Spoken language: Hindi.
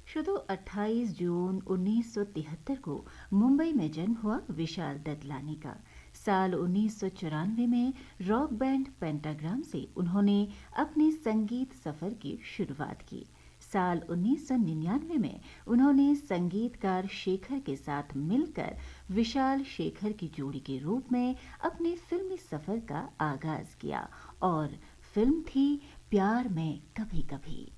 शुरू 28 जून 1973 को मुंबई में जन्म हुआ विशाल ददलानी का। साल 1994 में रॉक बैंड पेंटाग्राम से उन्होंने अपने संगीत सफर की शुरुआत की। साल 1999 में उन्होंने संगीतकार शेखर के साथ मिलकर विशाल शेखर की जोड़ी के रूप में अपने फिल्मी सफर का आगाज किया और फिल्म थी प्यार में कभी कभी।